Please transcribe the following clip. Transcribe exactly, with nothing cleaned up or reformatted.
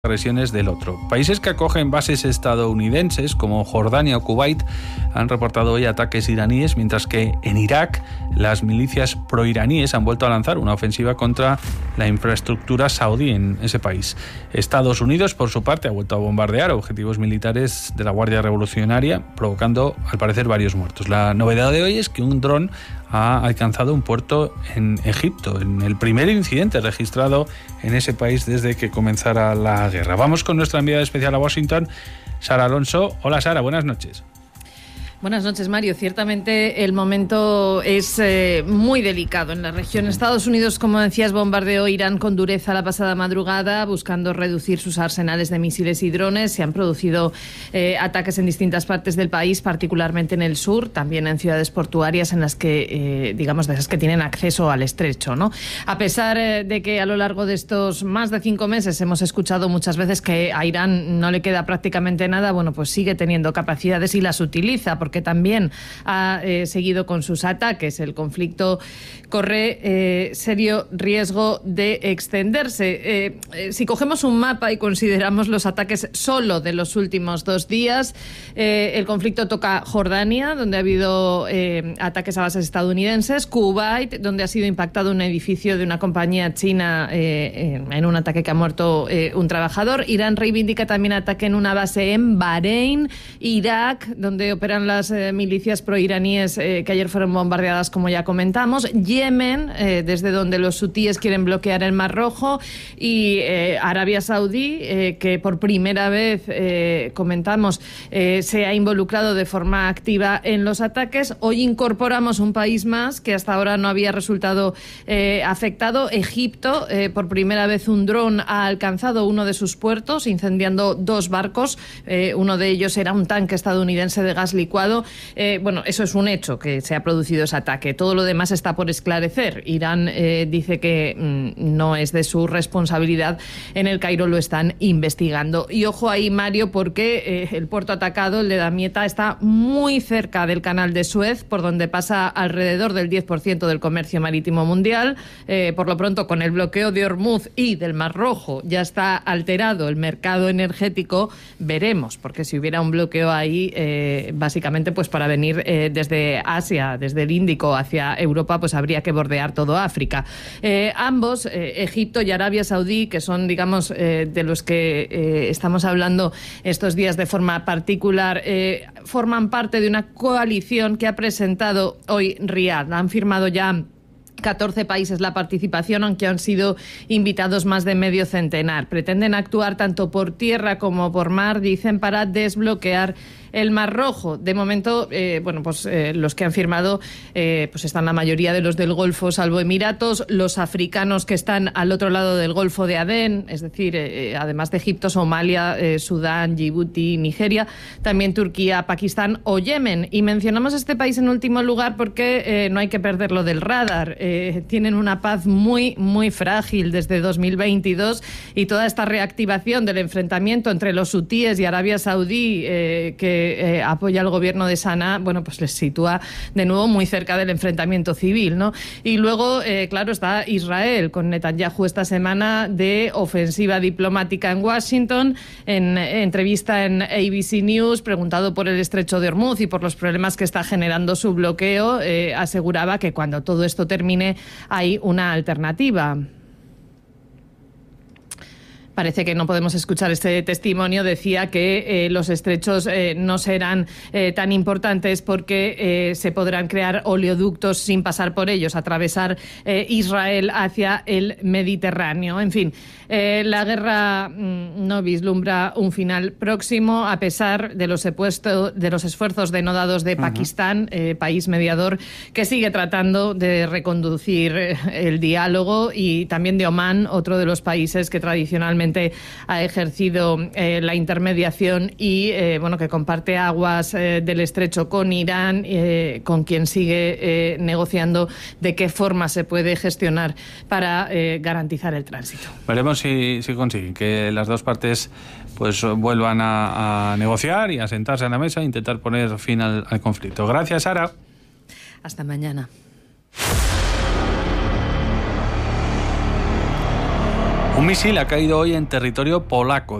agresiones del otro. Países que acogen bases estadounidenses como Jordania o Kuwait han reportado hoy ataques iraníes, mientras que en Irak las milicias proiraníes han vuelto a lanzar una ofensiva contra la infraestructura saudí en ese país. Estados Unidos, por su parte, ha vuelto a bombardear objetivos militares de la Guardia Revolucionaria, provocando, al parecer, varios muertos. La novedad de hoy es que un dron ha alcanzado un puerto en Egipto, en el primer incidente registrado en ese país desde que comenzara la guerra. Vamos con nuestra enviada especial a Washington, Sara Alonso. Hola Sara, buenas noches. Buenas noches, Mario. Ciertamente el momento es eh, muy delicado en la región. Estados Unidos, como decías, bombardeó Irán con dureza la pasada madrugada, buscando reducir sus arsenales de misiles y drones. Se han producido eh, ataques en distintas partes del país, particularmente en el sur, también en ciudades portuarias en las que, eh, digamos, de esas que tienen acceso al estrecho, ¿no? A pesar eh, de que a lo largo de estos más de cinco meses hemos escuchado muchas veces que a Irán no le queda prácticamente nada, bueno, pues sigue teniendo capacidades y las utiliza, porque que también ha eh, seguido con sus ataques. El conflicto corre eh, serio riesgo de extenderse. Eh, eh, si cogemos un mapa y consideramos los ataques solo de los últimos dos días, eh, el conflicto toca Jordania, donde ha habido eh, ataques a bases estadounidenses, Kuwait, donde ha sido impactado un edificio de una compañía china eh, en un ataque que ha muerto eh, un trabajador. Irán reivindica también ataque en una base en Bahrein, Irak, donde operan las eh, milicias proiraníes eh, que ayer fueron bombardeadas, como ya comentamos, Yemen, eh, desde donde los hutíes quieren bloquear el Mar Rojo, y eh, Arabia Saudí, eh, que por primera vez, eh, comentamos, eh, se ha involucrado de forma activa en los ataques. Hoy incorporamos un país más que hasta ahora no había resultado eh, afectado, Egipto. Eh, por primera vez un dron ha alcanzado uno de sus puertos, incendiando dos barcos. Eh, uno de ellos era un tanque estadounidense de gas licuado. Eh, bueno, eso es un hecho, que se ha producido ese ataque. Todo lo demás está por esclarecer. Irán eh, dice que mm, no es de su responsabilidad. En el Cairo lo están investigando. Y ojo ahí, Mario, porque eh, el puerto atacado, el de Damietta, está muy cerca del canal de Suez, por donde pasa alrededor del diez por ciento del comercio marítimo mundial. Eh, por lo pronto, con el bloqueo de Hormuz y del Mar Rojo, ya está alterado el mercado energético. Veremos, porque si hubiera un bloqueo ahí, eh, básicamente pues para venir eh, desde Asia, desde el Índico hacia Europa, pues habría que bordear todo África. Eh, ambos, eh, Egipto y Arabia Saudí, que son, digamos, eh, de los que eh, estamos hablando estos días de forma particular, eh, forman parte de una coalición que ha presentado hoy Riad. Han firmado ya catorce países la participación, aunque han sido invitados más de medio centenar. Pretenden actuar tanto por tierra como por mar, dicen, para desbloquear el Mar Rojo. De momento, eh, bueno, pues eh, los que han firmado, eh, pues están la mayoría de los del Golfo, salvo Emiratos, los africanos que están al otro lado del Golfo de Adén, es decir, eh, además de Egipto, Somalia, eh, Sudán, Djibouti, Nigeria, también Turquía, Pakistán o Yemen. Y mencionamos este país en último lugar porque eh, no hay que perderlo del radar. Eh, tienen una paz muy, muy frágil desde dos mil veintidós, y toda esta reactivación del enfrentamiento entre los hutíes y Arabia Saudí, eh, que Eh, apoya al gobierno de Sanaa, bueno, pues les sitúa de nuevo muy cerca del enfrentamiento civil, ¿no? Y luego, eh, claro, está Israel, con Netanyahu esta semana de ofensiva diplomática en Washington. En eh, entrevista en A B C News, preguntado por el estrecho de Hormuz y por los problemas que está generando su bloqueo, eh, aseguraba que cuando todo esto termine hay una alternativa. Parece que no podemos escuchar este testimonio. Decía que eh, los estrechos eh, no serán eh, tan importantes porque eh, se podrán crear oleoductos sin pasar por ellos, atravesar eh, Israel hacia el Mediterráneo. En fin, eh, la guerra mm, no vislumbra un final próximo, a pesar de los, epuesto, de los esfuerzos denodados de Pakistán, eh, país mediador, que sigue tratando de reconducir eh, el diálogo, y también de Omán, otro de los países que tradicionalmente ha ejercido eh, la intermediación y eh, bueno, que comparte aguas eh, del estrecho con Irán, eh, con quien sigue eh, negociando de qué forma se puede gestionar para eh, garantizar el tránsito. Veremos si, si consiguen que las dos partes pues vuelvan a, a negociar y a sentarse a la mesa e intentar poner fin al, al conflicto. Gracias, Sara. Hasta mañana. Un misil ha caído hoy en territorio polaco.